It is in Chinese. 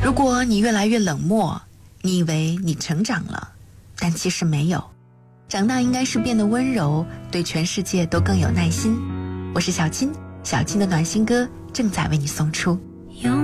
如果你越来越冷漠，你以为你成长了，但其实没有。长大应该是变得温柔，对全世界都更有耐心。我是小青，小青的暖心歌正在为你送出。